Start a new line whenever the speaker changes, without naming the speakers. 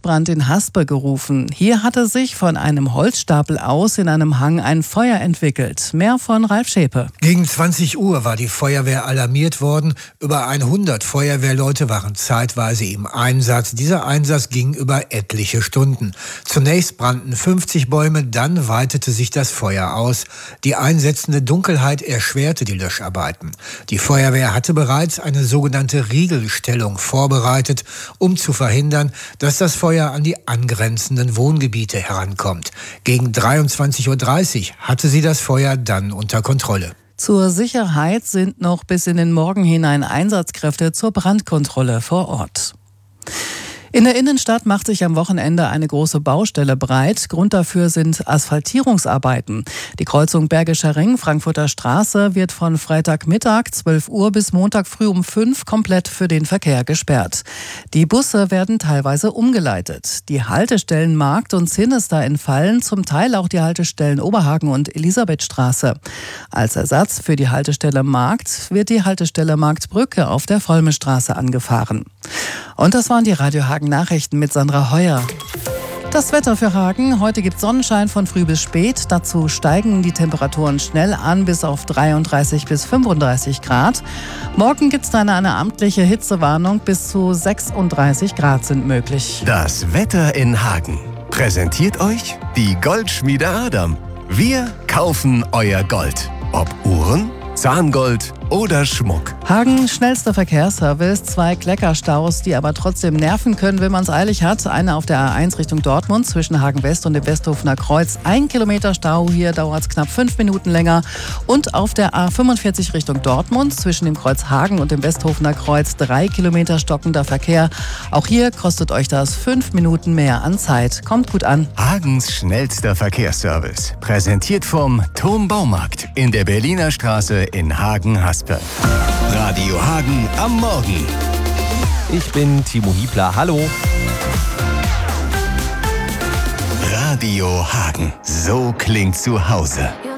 Waldbrand in Haspe gerufen. Hier hatte sich von einem Holzstapel aus in einem Hang ein Feuer entwickelt. Mehr von Ralf Schäpe.
Gegen 20 Uhr war die Feuerwehr alarmiert worden. Über 100 Feuerwehrleute waren zeitweise im Einsatz. Dieser Einsatz ging über etliche Stunden. Zunächst brannten 50 Bäume, dann weitete sich das Feuer aus. Die einsetzende Dunkelheit erschwerte die Löscharbeiten. Die Feuerwehr hatte bereits eine sogenannte Riegelstellung vorbereitet, um zu verhindern, dass das Feuer an die angrenzenden Wohngebiete herankommt. Gegen 23:30 Uhr hatte sie das Feuer dann unter Kontrolle.
Zur Sicherheit sind noch bis in den Morgen hinein Einsatzkräfte zur Brandkontrolle vor Ort. In der Innenstadt macht sich am Wochenende eine große Baustelle breit. Grund dafür sind Asphaltierungsarbeiten. Die Kreuzung Bergischer Ring, Frankfurter Straße wird von Freitagmittag 12 Uhr bis Montag früh um 5 komplett für den Verkehr gesperrt. Die Busse werden teilweise umgeleitet. Die Haltestellen Markt und Zinnestar entfallen, zum Teil auch die Haltestellen Oberhagen und Elisabethstraße. Als Ersatz für die Haltestelle Markt wird die Haltestelle Marktbrücke auf der Volmestraße angefahren. Und das waren die Radio Hagen Nachrichten mit Sandra Heuer. Das Wetter für Hagen. Heute gibt es Sonnenschein von früh bis spät. Dazu steigen die Temperaturen schnell an bis auf 33 bis 35 Grad. Morgen gibt es dann eine amtliche Hitzewarnung. Bis zu 36 Grad sind möglich.
Das Wetter in Hagen. Präsentiert euch die Goldschmiede Adam. Wir kaufen euer Gold. Ob Uhren, Zahngold oder Schmuck.
Hagen schnellster Verkehrsservice, 2 Kleckerstaus, die aber trotzdem nerven können, wenn man es eilig hat. Einer auf der A1 Richtung Dortmund zwischen Hagen West und dem Westhofener Kreuz. 1 Kilometer Stau, hier dauert es knapp 5 Minuten länger. Und auf der A45 Richtung Dortmund zwischen dem Kreuz Hagen und dem Westhofener Kreuz 3 Kilometer stockender Verkehr. Auch hier kostet euch das 5 Minuten mehr an Zeit. Kommt gut an.
Hagens schnellster Verkehrsservice. Präsentiert vom Turm Baumarkt in der Berliner Straße in Hagen-Haspe. Radio Hagen am Morgen.
Ich bin Timo Hiebler. Hallo.
Radio Hagen. So klingt zu Hause.